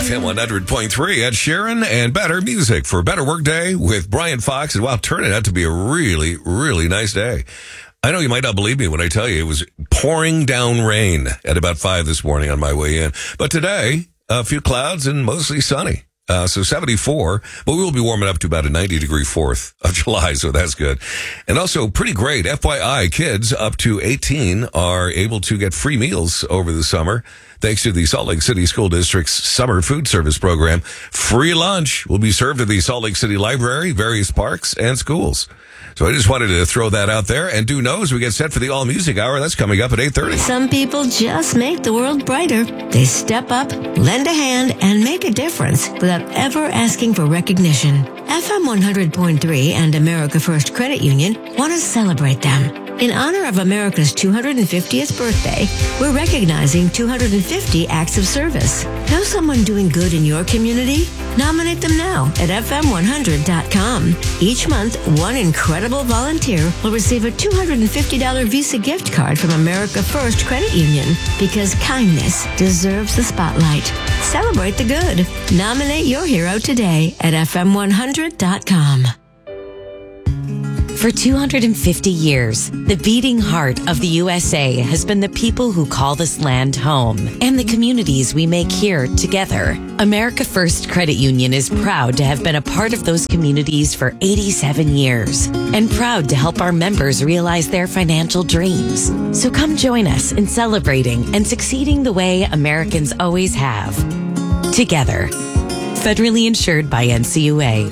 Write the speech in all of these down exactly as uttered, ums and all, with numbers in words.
F M one hundred point three at Sharon and Better Music for Better Workday with Brian Fox. And wow, turning out to be a really, really nice day. I know you might not believe me when I tell you it was pouring down rain at about five this morning on my way in. But today, a few clouds and mostly sunny. Uh, so seventy-four, but we will be warming up to about a ninety degree fourth of July, so that's good. And also pretty great. F Y I, kids up to eighteen are able to get free meals over the summer thanks to the Salt Lake City School District's Summer Food Service Program. Free lunch will be served at the Salt Lake City Library, various parks, and schools. So I just wanted to throw that out there. And do know as we get set for the All Music Hour, that's coming up at eight thirty. Some people just make the world brighter. They step up, lend a hand, and make a difference without ever asking for recognition. F M one hundred point three and America First Credit Union want to celebrate them. In honor of America's two hundred fiftieth birthday, we're recognizing two hundred fifty acts of service. Know someone doing good in your community? Nominate them now at F M one hundred dot com. Each month, one incredible volunteer will receive a two hundred fifty dollars Visa gift card from America First Credit Union because kindness deserves the spotlight. Celebrate the good. Nominate your hero today at F M one hundred dot com. For two hundred fifty years, the beating heart of the U S A has been the people who call this land home and the communities we make here together. America First Credit Union is proud to have been a part of those communities for eighty-seven years and proud to help our members realize their financial dreams. So come join us in celebrating and succeeding the way Americans always have. Together. Federally insured by N C U A.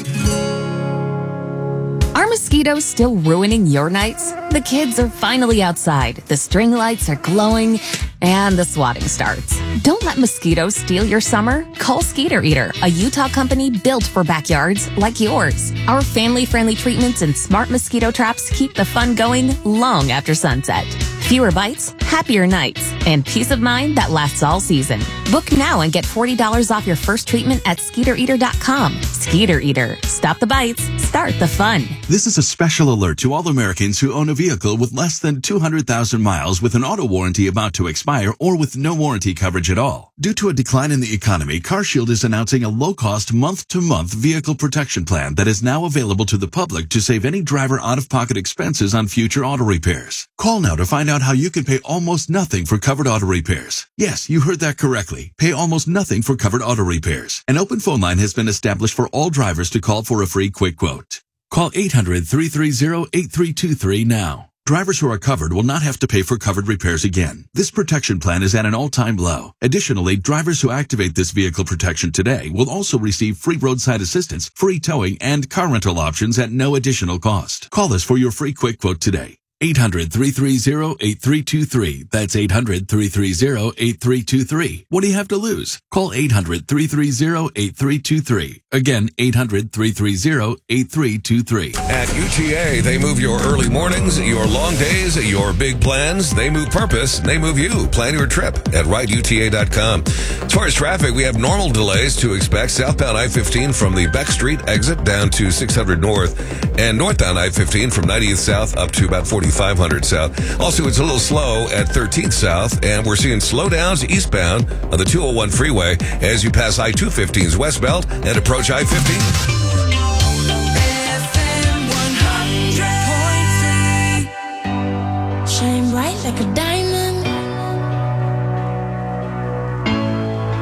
Are mosquitoes still ruining your nights? The kids are finally outside, the string lights are glowing, and the swatting starts. Don't let mosquitoes steal your summer. Call Skeeter Eater, a Utah company built for backyards like yours. Our family-friendly treatments and smart mosquito traps keep the fun going long after sunset. Fewer bites, happier nights, and peace of mind that lasts all season. Book now and get forty dollars off your first treatment at skeeter eater dot com. Skeeter Eater. Stop the bites. Start the fun. This is a special alert to all Americans who own a vehicle with less than two hundred thousand miles with an auto warranty about to expire or with no warranty coverage at all. Due to a decline in the economy, CarShield is announcing a low-cost month-to-month vehicle protection plan that is now available to the public to save any driver out-of-pocket expenses on future auto repairs. Call now to find out how you can pay almost nothing for covered auto repairs. Yes, you heard that correctly. Pay almost nothing for covered auto repairs. An open phone line has been established for all drivers to call for a free quick quote. Call eight hundred, three three zero, eight three two three now. Drivers who are covered will not have to pay for covered repairs again. This protection plan is at an all-time low. Additionally, drivers who activate this vehicle protection today will also receive free roadside assistance, free towing, and car rental options at no additional cost. Call us for your free quick quote today. eight hundred, three three zero, eight three two three. That's eight hundred, three three zero, eight three two three. What do you have to lose? Call eight hundred, three three zero, eight three two three. Again, eight hundred, three three zero, eight three two three. At U T A, they move your early mornings, your long days, your big plans. They move purpose. They move you. Plan your trip at ride U T A dot com. As far as traffic, we have normal delays to expect. Southbound I fifteen from the Beck Street exit down to six hundred North and northbound I fifteen from ninetieth South up to about forty-five hundred South. Also, it's a little slow at thirteenth South, and we're seeing slowdowns eastbound on the two oh one freeway as you pass I two fifteen's westbound and approach I fifteen.